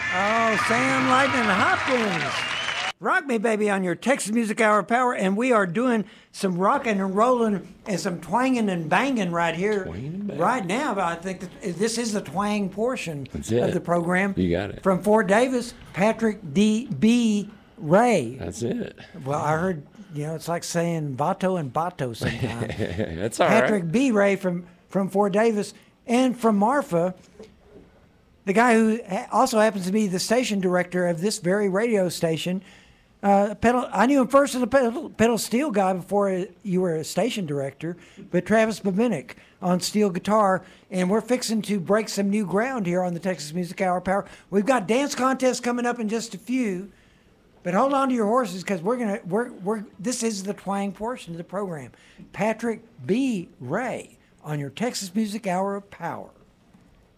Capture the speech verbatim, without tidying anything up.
Oh, Sam Lightning Hopkins. Rock Me Baby on your Texas Music Hour Power, and we are doing some rocking and rolling and some twanging and banging right here. Right now, I think that this is the twang portion of the program. You got it. From Fort Davis, Patrick D. B. Ray. That's it. Well, I heard, you know, it's like saying Vato and Bato sometimes. That's all right. Patrick B. Ray from, from Fort Davis, and from Marfa, the guy who also happens to be the station director of this very radio station. Uh, pedal, I knew him first as a pedal, pedal steel guy before you were a station director, but Travis Babinick on steel guitar, and we're fixing to break some new ground here on the Texas Music Hour Power. We've got dance contests coming up in just a few, but hold on to your horses because we're gonna we're we're this is the twang portion of the program. Patrick B. Ray on your Texas Music Hour Power.